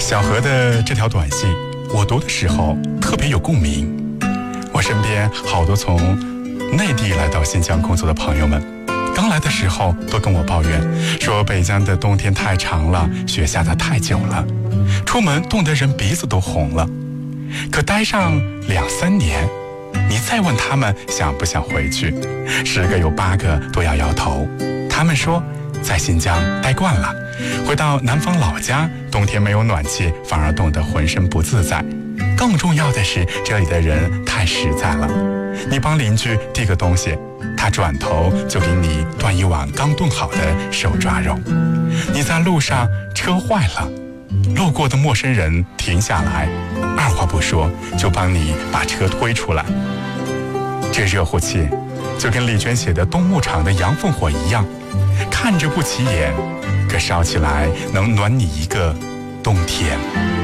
小何的这条短信，我读的时候特别有共鸣。我身边好多从内地来到新疆工作的朋友们，刚来的时候都跟我抱怨，说北疆的冬天太长了，雪下得太久了，出门冻得人鼻子都红了。可待上2-3年，你再问他们想不想回去，10个有8个都摇摇头。他们说在新疆待惯了，回到南方老家，冬天没有暖气，反而冻得浑身不自在。更重要的是，这里的人太实在了，你帮邻居递个东西，他转头就给你端一碗刚炖好的手抓肉。你在路上车坏了，路过的陌生人停下来，二话不说就帮你把车推出来。这热乎气就跟丽娟写的冬牧场的洋烽火一样，看着不起眼，可烧起来能暖你一个冬天。